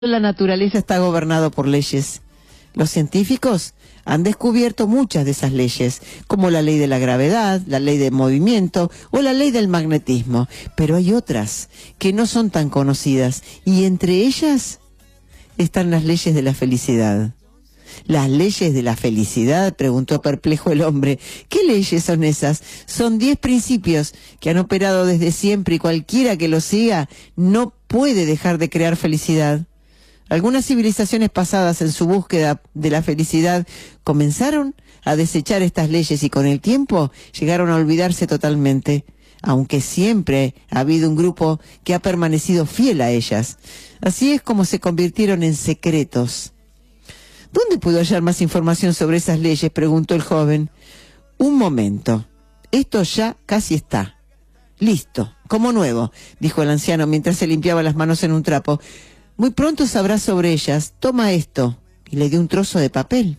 La naturaleza está gobernada por leyes. Los científicos han descubierto muchas de esas leyes, como la ley de la gravedad, la ley del movimiento o la ley del magnetismo. Pero hay otras que no son tan conocidas, y entre ellas están las leyes de la felicidad. ¿Las leyes de la felicidad?, preguntó perplejo el hombre. ¿Qué leyes son esas? Son 10 principios que han operado desde siempre, y cualquiera que los siga no puede dejar de crear felicidad. Algunas civilizaciones pasadas, en su búsqueda de la felicidad, comenzaron a desechar estas leyes y con el tiempo llegaron a olvidarse totalmente, aunque siempre ha habido un grupo que ha permanecido fiel a ellas. Así es como se convirtieron en secretos. ¿Dónde puedo hallar más información sobre esas leyes?, preguntó el joven. Un momento, esto ya casi está. Listo, como nuevo, dijo el anciano mientras se limpiaba las manos en un trapo. Muy pronto sabrás sobre ellas. Toma esto. Y le dio un trozo de papel.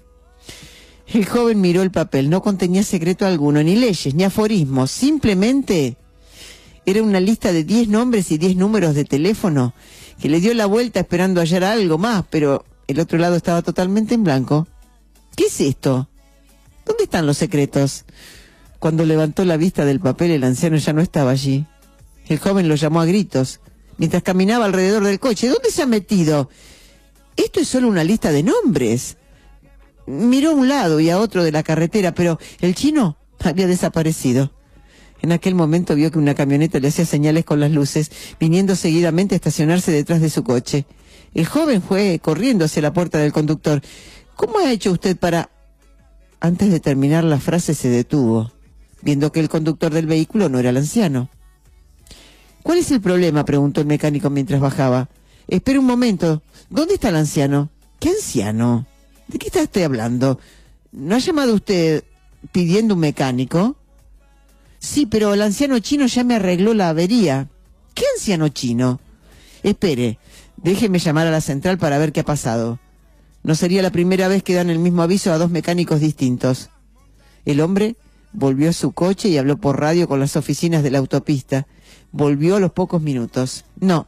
El joven miró el papel. No contenía secreto alguno, ni leyes, ni aforismos. Simplemente era una lista de 10 nombres y 10 números de teléfono, que le dio la vuelta esperando hallar algo más, pero el otro lado estaba totalmente en blanco. ¿Qué es esto? ¿Dónde están los secretos? Cuando levantó la vista del papel, el anciano ya no estaba allí. El joven lo llamó a gritos mientras caminaba alrededor del coche. ¿Dónde se ha metido? Esto es solo una lista de nombres. Miró a un lado y a otro de la carretera, pero el chino había desaparecido. En aquel momento vio que una camioneta le hacía señales con las luces, viniendo seguidamente a estacionarse detrás de su coche. El joven fue corriendo hacia la puerta del conductor. ¿Cómo ha hecho usted para...? Antes de terminar la frase se detuvo, viendo que el conductor del vehículo no era el anciano. ¿Cuál es el problema?, preguntó el mecánico mientras bajaba. Espera un momento. ¿Dónde está el anciano? ¿Qué anciano? ¿De qué está usted hablando? ¿No ha llamado usted pidiendo un mecánico? Sí, pero el anciano chino ya me arregló la avería. ¿Qué anciano chino? Espere, déjeme llamar a la central para ver qué ha pasado. No sería la primera vez que dan el mismo aviso a 2 mecánicos distintos. El hombre volvió a su coche y habló por radio con las oficinas de la autopista. Volvió a los pocos minutos. No.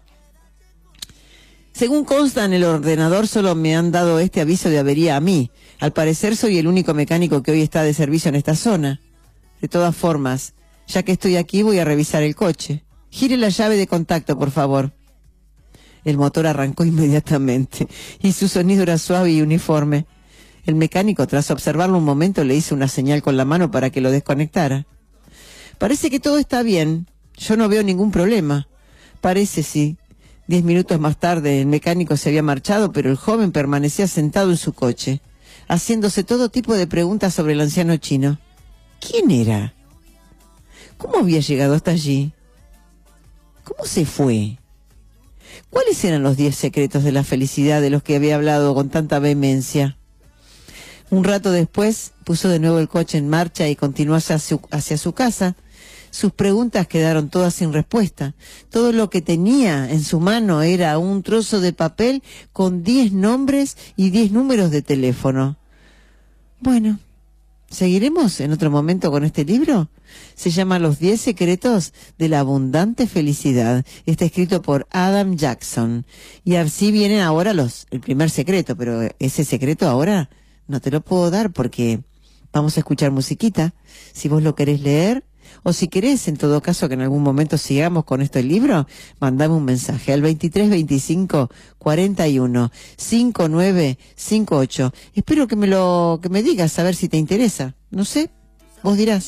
Según consta en el ordenador, solo me han dado este aviso de avería a mí. Al parecer soy el único mecánico que hoy está de servicio en esta zona. De todas formas, ya que estoy aquí, voy a revisar el coche. Gire la llave de contacto, por favor. El motor arrancó inmediatamente y su sonido era suave y uniforme. El mecánico, tras observarlo un momento, le hizo una señal con la mano para que lo desconectara. Parece que todo está bien. Yo no veo ningún problema. Parece, sí. 10 minutos más tarde el mecánico se había marchado, pero el joven permanecía sentado en su coche, haciéndose todo tipo de preguntas sobre el anciano chino. ¿Quién era? ¿Cómo había llegado hasta allí? ¿Cómo se fue? ¿Cuáles eran los 10 secretos de la felicidad de los que había hablado con tanta vehemencia? Un rato después puso de nuevo el coche en marcha y continuó hacia su casa. Sus preguntas quedaron todas sin respuesta. Todo lo que tenía en su mano era un trozo de papel con 10 nombres y 10 números de teléfono. Bueno, ¿seguiremos en otro momento con este libro? Se llama Los 10 secretos de la abundante felicidad. Está escrito por Adam Jackson. Y así vienen ahora el primer secreto, pero ese secreto ahora no te lo puedo dar porque vamos a escuchar musiquita. Si vos lo querés leer, o si querés, en todo caso, que en algún momento sigamos con este libro, mandame un mensaje al 23 25 41 59 58. Espero que me digas, a ver si te interesa. No sé, vos dirás.